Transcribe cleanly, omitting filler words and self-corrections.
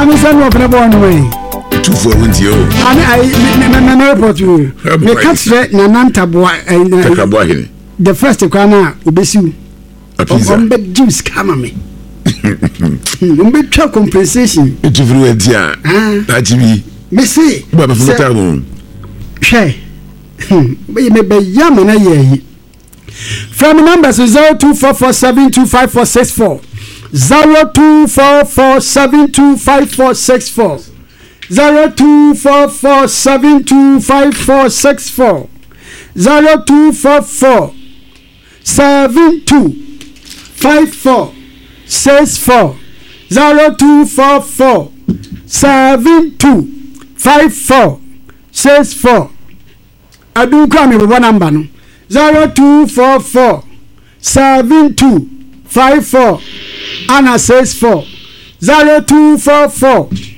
I'm saying what born away. 240. I report you. The catch that Nananta boy the first corner Ubesu. Bed juice come me. Umbe compensation. It's fluent here. Me say, but for Shay. We may be yamming a year. From numbers 0244725464. 0244725464. 0244725464. 0244725464. 0244725464. I do come with one number. 02447254 Anna says 4 0244